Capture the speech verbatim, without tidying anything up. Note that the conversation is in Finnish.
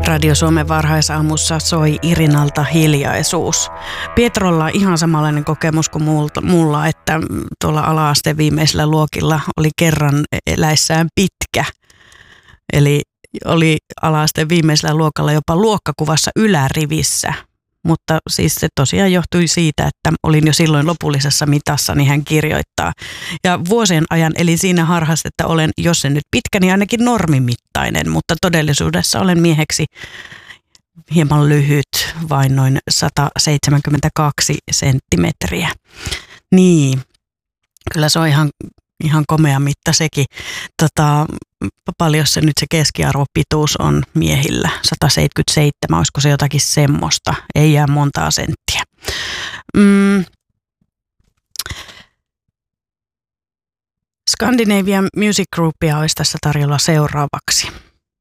Radio Suomen varhaisaamussa soi Irinalta Hiljaisuus. Pietrolla on ihan samanlainen kokemus kuin mulla, että tuolla ala-asteen viimeisillä luokilla oli kerran eläissään pitkä. Eli oli ala-asteen viimeisellä luokalla jopa luokkakuvassa ylärivissä. Mutta siis se tosiaan johtui siitä, että olin jo silloin lopullisessa mitassa, niin hän kirjoittaa. Ja vuosien ajan eli siinä harhassa, että olen, jos en nyt pitkä, niin ainakin normimittainen, mutta todellisuudessa olen mieheksi hieman lyhyt, vain noin sata seitsemänkymmentäkaksi senttimetriä. Niin, kyllä se on ihan, ihan komea mitta sekin. Tota, paljon se nyt se keskiarvopituus on miehillä, sata seitsemänkymmentäseitsemän, olisiko se jotakin semmoista, ei jää montaa senttiä. Mm. Scandinavian Music Groupia olisi tässä tarjolla seuraavaksi.